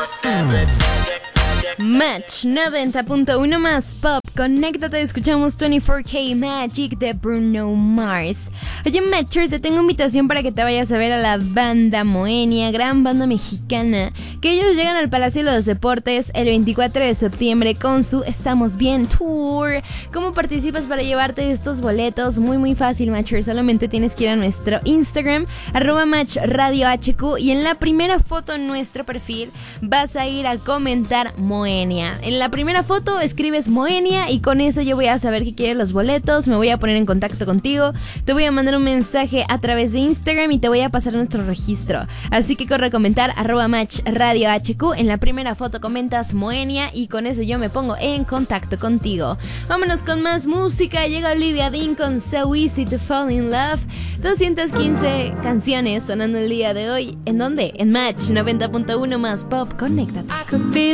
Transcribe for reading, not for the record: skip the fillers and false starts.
Match 90.1 más pop. Conéctate, escuchamos 24K Magic de Bruno Mars. Oye, Matcher, te tengo invitación para que te vayas a ver a la banda Moenia, gran banda mexicana, que ellos llegan al Palacio de los Deportes el 24 de septiembre con su Estamos Bien Tour. ¿Cómo participas para llevarte estos boletos? Muy fácil, Matcher, solamente tienes que ir a nuestro Instagram, @MatchRadioHQ, y en la primera foto en nuestro perfil vas a ir a comentar Moenia. En la primera foto escribes Moenia y con eso yo voy a saber que quieres los boletos, me voy a poner en contacto contigo, te voy a mandar un mensaje a través de Instagram y te voy a pasar nuestro registro. Así que corre a comentar @MatchRadioHQ, en la primera foto comentas Moenia y con eso yo me pongo en contacto contigo. Vámonos con más música, llega Olivia Dean con So Easy to Fall in Love. 215 canciones sonando el día de hoy. ¿En dónde? En Match 90.1 más pop, conéctate.